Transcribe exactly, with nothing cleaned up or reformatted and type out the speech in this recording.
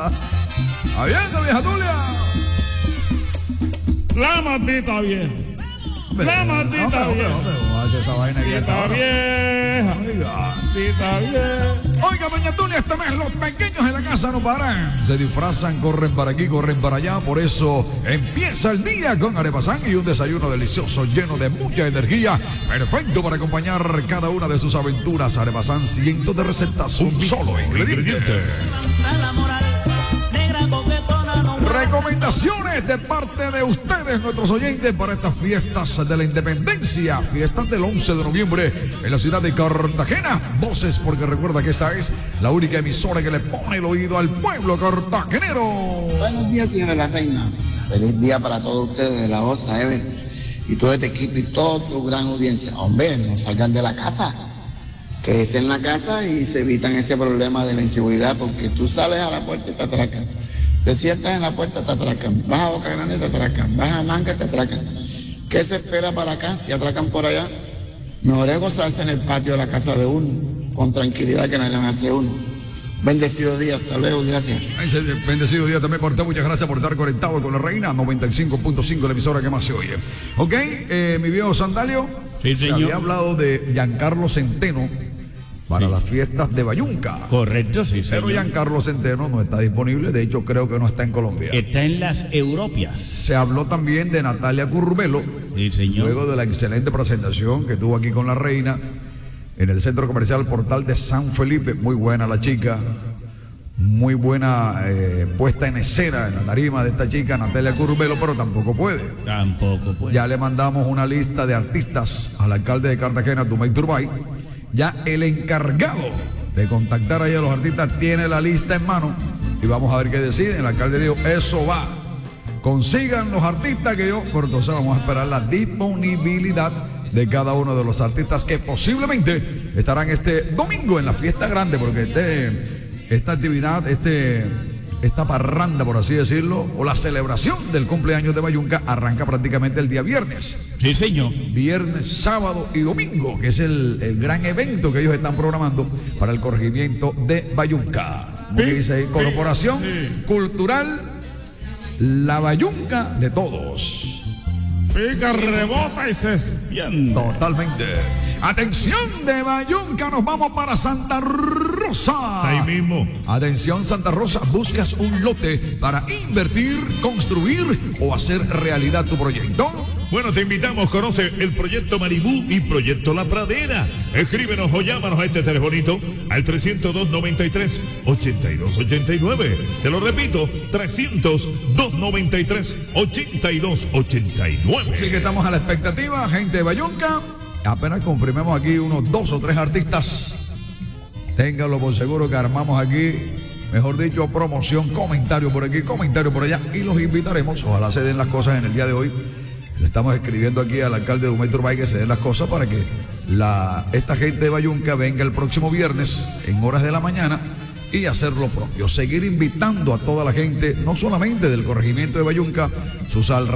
Abierta, vieja Tulia. La maldita vieja. La maldita vieja. ¿Cómo hace esa vaina que Maldita vieja. Oiga. Maldita vieja. Oiga, doña Tulia, este mes los pequeños en la casa no paran. Se disfrazan, corren para aquí, corren para allá. Por eso empieza el día con Arepasán y un desayuno delicioso lleno de mucha energía. Perfecto para acompañar cada una de sus aventuras. Arepasán, cientos de recetas, un solo ingrediente. Recomendaciones de parte de ustedes, nuestros oyentes, para estas fiestas de la independencia, fiestas del once de noviembre en la ciudad de Cartagena. Voces, porque recuerda que esta es la única emisora que le pone el oído al pueblo cartagenero. Buenos días, señora la reina. Feliz día para todos ustedes de la Osa, Ever, y todo este equipo y toda tu gran audiencia. Hombre, no salgan de la casa. Quédense en la casa y se evitan ese problema de la inseguridad, porque tú sales a la puerta y te atracan. Te sientas en la puerta, te atracan. Vas a Boca Grande, te atracan. Vas a Manga, te atracan. ¿Qué se espera para acá si atracan por allá? Mejor es gozarse en el patio de la casa de uno, con tranquilidad, que nadie me hace uno. Bendecido día, hasta luego, gracias. Bendecido día también por usted, muchas gracias por estar conectado con la reina, noventa y cinco punto cinco, la emisora que más se oye. Ok, eh, mi viejo Sandalio, sí, se señor. había hablado de Giancarlo Centeno para sí. las fiestas de Bayunca. Correcto, sí, señor. Pero Giancarlo Centeno no está disponible, de hecho creo que no está en Colombia. Está en las Europias. Se habló también de Natalia Curbelo, sí, señor. Luego de la excelente presentación que tuvo aquí con la reina en el Centro Comercial Portal de San Felipe. Muy buena la chica, muy buena eh, puesta en escena en la tarima de esta chica, Natalia Curbelo, pero tampoco puede. Tampoco puede. Ya le mandamos una lista de artistas al alcalde de Cartagena, Dumay Turbay. Ya el encargado de contactar ahí a los artistas tiene la lista en mano y vamos a ver qué deciden. El alcalde dijo, eso va, consigan los artistas que yo, pero entonces vamos a esperar la disponibilidad de cada uno de los artistas que posiblemente estarán este domingo en la fiesta grande, porque este, esta actividad, este, esta parranda, por así decirlo, o la celebración del cumpleaños de Bayunca arranca prácticamente el día viernes. Sí, señor. Viernes, sábado y domingo, que es el, el gran evento que ellos están programando para el corregimiento de Bayunca. Como dice ahí, Corporación sí. Cultural La Bayunca de Todos. Pica, rebota y se extiende. Totalmente. Atención de Bayunca, nos vamos para Santa Rosa. Ahí mismo. Atención Santa Rosa, buscas un lote para invertir, construir o hacer realidad tu proyecto. Bueno, te invitamos, conoce el proyecto Maribú y proyecto La Pradera. Escríbenos o llámanos a este telefonito al trescientos dos, noventa y tres, ochenta y dos ochenta y nueve. Te lo repito, trescientos dos, noventa y tres, ochenta y dos ochenta y nueve. Así que estamos a la expectativa, gente de Bayunca. Apenas confirmemos aquí unos dos o tres artistas. Ténganlo por seguro que armamos aquí, mejor dicho, promoción, comentario por aquí, comentario por allá. Y los invitaremos, ojalá se den las cosas en el día de hoy. Le estamos escribiendo aquí al alcalde de Dumay Turbay que se den las cosas para que la, esta gente de Bayunca venga el próximo viernes en horas de la mañana y hacer lo propio. Seguir invitando a toda la gente, no solamente del corregimiento de Bayunca, sus alrededores.